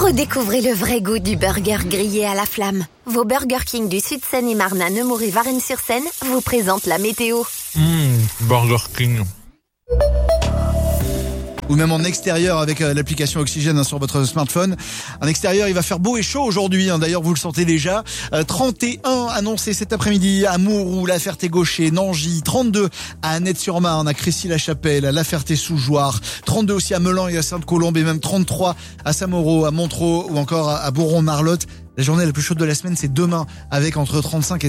Redécouvrez le vrai goût du burger grillé à la flamme. Vos Burger King du Sud Seine-et-Marne à Nemours et Varennes-sur-Seine vous présentent la météo. Burger King. Ou même en extérieur avec l'application Oxygène sur votre smartphone. En extérieur, il va faire beau et chaud aujourd'hui. D'ailleurs, vous le sentez déjà. 31 annoncé cet après-midi à Mouroux, La Ferté-Gaucher, Nangy. 32 à Annette-sur-Marne, à Crécy-la-Chapelle, à La Ferté-sous-Jouarre. 32 aussi à Meulan et à Sainte-Colombe. Et même 33 à Saint-Mauro, à Montereau ou encore à Bourron-Marlotte. La journée la plus chaude de la semaine, c'est demain avec entre 35 et